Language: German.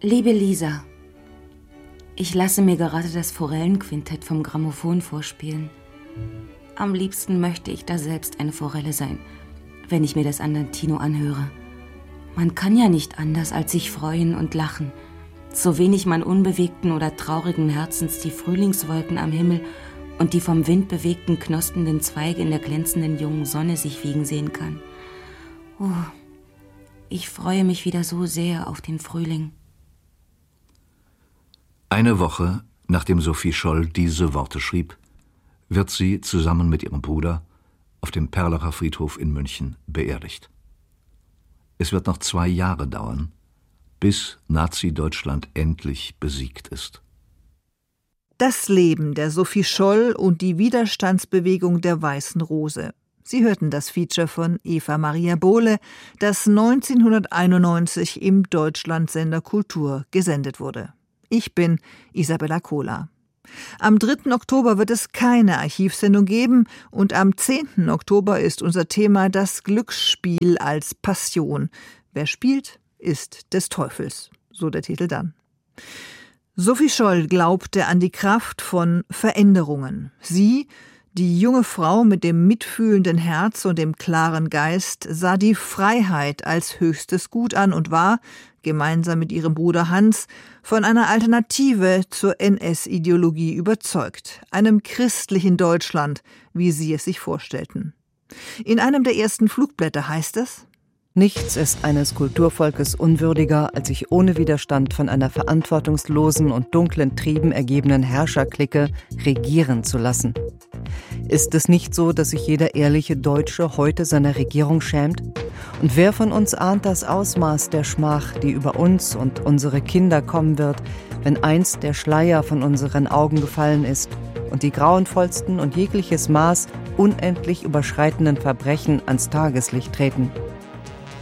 Liebe Lisa, ich lasse mir gerade das Forellenquintett vom Grammophon vorspielen. Am liebsten möchte ich da selbst eine Forelle sein, wenn ich mir das Andantino anhöre. Man kann ja nicht anders als sich freuen und lachen, so wenig man unbewegten oder traurigen Herzens die Frühlingswolken am Himmel und die vom Wind bewegten knospenden Zweige in der glänzenden jungen Sonne sich wiegen sehen kann. Oh, ich freue mich wieder so sehr auf den Frühling. Eine Woche, nachdem Sophie Scholl diese Worte schrieb, wird sie zusammen mit ihrem Bruder auf dem Perlacher Friedhof in München beerdigt. Es wird noch 2 Jahre dauern, bis Nazi-Deutschland endlich besiegt ist. Das Leben der Sophie Scholl und die Widerstandsbewegung der Weißen Rose. Sie hörten das Feature von Eva Maria Bohle, das 1991 im Deutschlandsender Kultur gesendet wurde. Ich bin Isabella Kohler. Am 3. Oktober wird es keine Archivsendung geben und am 10. Oktober ist unser Thema das Glücksspiel als Passion. Wer spielt, ist des Teufels, so der Titel dann. Sophie Scholl glaubte an die Kraft von Veränderungen. Sie, die junge Frau mit dem mitfühlenden Herz und dem klaren Geist, sah die Freiheit als höchstes Gut an und war, gemeinsam mit ihrem Bruder Hans, von einer Alternative zur NS-Ideologie überzeugt, einem christlichen Deutschland, wie sie es sich vorstellten. In einem der ersten Flugblätter heißt es: Nichts ist eines Kulturvolkes unwürdiger, als sich ohne Widerstand von einer verantwortungslosen und dunklen Trieben ergebenen Herrscherklicke regieren zu lassen. Ist es nicht so, dass sich jeder ehrliche Deutsche heute seiner Regierung schämt? Und wer von uns ahnt das Ausmaß der Schmach, die über uns und unsere Kinder kommen wird, wenn einst der Schleier von unseren Augen gefallen ist und die grauenvollsten und jegliches Maß unendlich überschreitenden Verbrechen ans Tageslicht treten?